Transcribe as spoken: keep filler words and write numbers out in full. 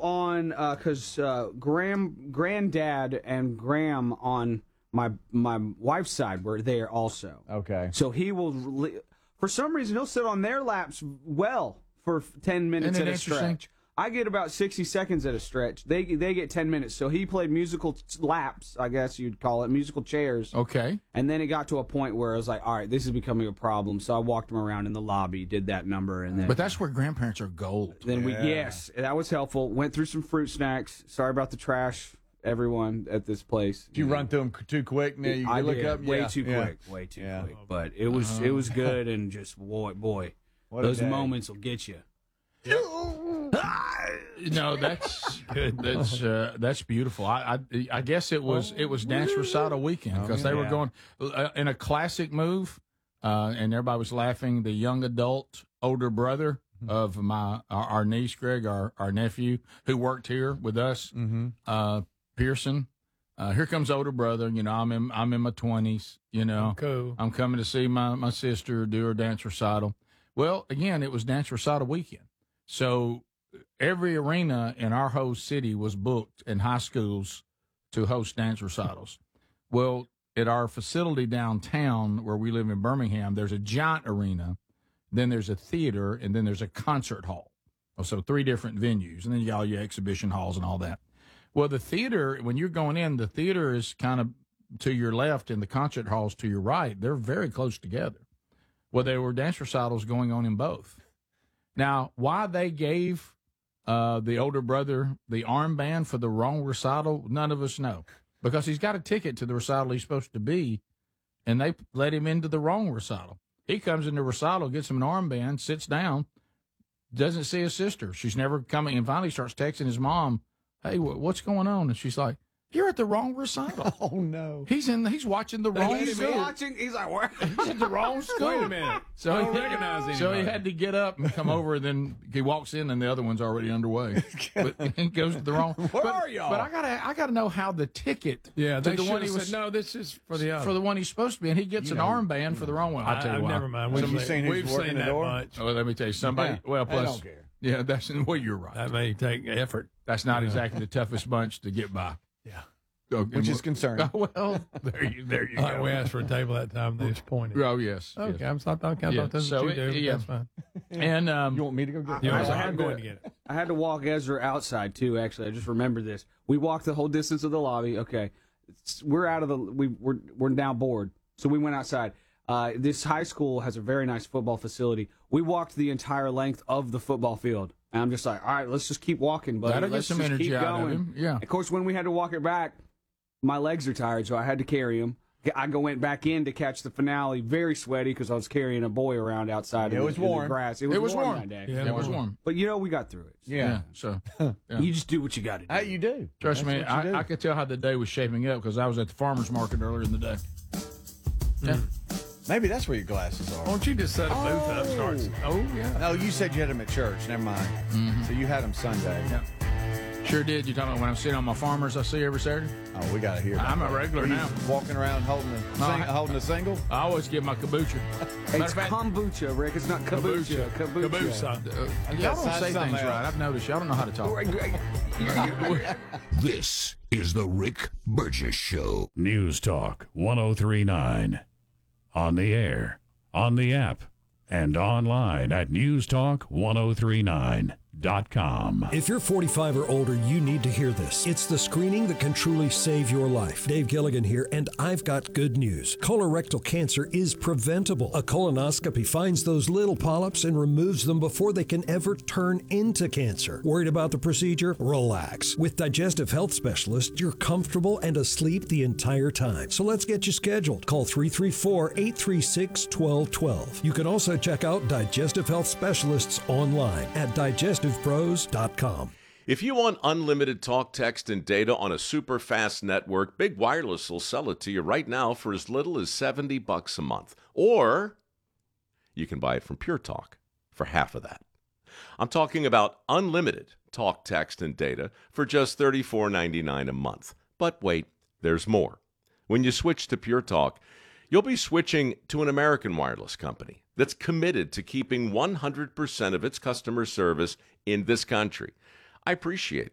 on because uh, uh, Graham, Granddad, and Graham on my my wife's side were there also. Okay. So he will, for some reason, he'll sit on their laps well for ten minutes Isn't at it a stretch. interesting? I get about sixty seconds at a stretch. They they get ten minutes. So he played musical laps, I guess you'd call it, musical chairs. Okay. And then it got to a point where I was like, all right, this is becoming a problem. So I walked him around in the lobby, did that number, and then. But that's where grandparents are gold. Then we Yeah. yes, that was helpful. Went through some fruit snacks. Sorry about the trash, everyone at this place. Did you run through them too quick? Now you I look did. up way yeah. too Yeah. quick, way too Yeah. quick. But it was it was good, and just boy, boy, What a those day. moments will get you. No, that's good. That's uh, that's beautiful. I, I I guess it was it was dance recital weekend because they were yeah. going uh, in a classic move, uh, and everybody was laughing. The young adult older brother of my our, our niece Greg, our our nephew who worked here with us, Mm-hmm. uh, Pearson. Uh, here comes older brother. You know, I'm in I'm in my twenties. You know, Cool. I'm coming to see my, my sister do her dance recital. Well, again, it was dance recital weekend. So every arena in our whole city was booked in high schools to host dance recitals. Well, at our facility downtown where we live in Birmingham, there's a giant arena, then there's a theater, and then there's a concert hall. So three different venues, and then you got all your exhibition halls and all that. Well, the theater, when you're going in, the theater is kind of to your left and the concert hall's to your right. They're very close together. Well, there were dance recitals going on in both. Now, why they gave uh, the older brother the armband for the wrong recital, none of us know. Because he's got a ticket to the recital he's supposed to be, and they let him into the wrong recital. He comes into the recital, gets him an armband, sits down, doesn't see his sister. She's never coming, and finally starts texting his mom, hey, what's going on? And she's like, you're at the wrong recital. Oh no. He's in. He's watching the wrong He's school. watching. He's like, where? He's at the wrong school. Wait a minute. So I he, don't recognize so he anybody. had to get up and come over, and then he walks in, and the other one's already underway. But he goes to the wrong. Where but, are y'all? But I gotta, I gotta know how the ticket. Yeah, to they the should one have he was said, no, this is for the other. for the one he's supposed to be, and he gets You an know, armband for the wrong one. I'll tell I, you I've why. never mind. Have We've you seen, seen who's we've working seen the that door? much. Well, let me tell you, somebody. Yeah, well, they plus, don't care. yeah, that's well, you're right. That may take effort. That's not exactly the toughest bunch to get by. Yeah. Okay, Which is well- concerning. well, there you, there you All right, go. we asked for a table that time. They just pointed. Oh yes. Okay, yes. I'm sorry. I thought Yeah, that's what so you it- do. yeah. That's fine. And um, You want me to go get You know, I so had I'm to- going to get it. I had to walk Ezra outside too. Actually, I just remembered this. We walked the whole distance of the lobby. Okay, It's- we're out of the. We we're we're now bored, so we went outside. Uh, this high school has a very nice football facility. We walked the entire length of the football field, and I'm just like, all right, let's just keep walking, buddy. That'll get Let's some just energy keep out of going. him. Yeah. Of course, when we had to walk it back, my legs are tired, so I had to carry him. I go went back in to catch the finale, very sweaty because I was carrying a boy around outside. It in, was in the warm. grass. It was, it was warm, warm. that day. Yeah, it was warm. But you know, we got through it. Yeah. So You just do what you got to do. How you do? trust That's me, what you do. I, I could tell how the day was shaping up because I was at the farmer's market earlier in the day. Yeah. Maybe that's where your glasses are. Why don't you just set a booth up? Start. Oh yeah. No, you said you had them at church. Never mind. So you had them Sunday. Yeah. Sure did. You're talking about when I'm sitting on my farmers I see every Saturday? Oh, we got to hear. I'm about a that. regular Were you now. Walking around holding a No, sing, I- holding a single. I always get my kombucha. Matter It's of fact, kombucha, Rick. It's not kombucha. Kombucha. Caboose. uh, y'all don't Sign say something things else. right. I've noticed. Y'all don't know how to talk. This is the Rick Burgess Show. News Talk one oh three point nine. On the air, on the app, and online at news talk ten thirty-nine dot com. If you're forty-five or older, you need to hear this. It's the screening that can truly save your life. Dave Gilligan here, and I've got good news. Colorectal cancer is preventable. A colonoscopy finds those little polyps and removes them before they can ever turn into cancer. Worried about the procedure? Relax. With Digestive Health Specialists, you're comfortable and asleep the entire time. So let's get you scheduled. Call three three four, eight three six, one two one two. You can also check out Digestive Health Specialists online at digestive pros dot com. If you want unlimited talk, text, and data on a super fast network, Big Wireless will sell it to you right now for as little as seventy bucks a month. Or you can buy it from Pure Talk for half of that. I'm talking about unlimited talk, text, and data for just thirty-four ninety-nine a month. But wait, there's more. When you switch to Pure Talk, you'll be switching to an American wireless company that's committed to keeping one hundred percent of its customer service in this country. I appreciate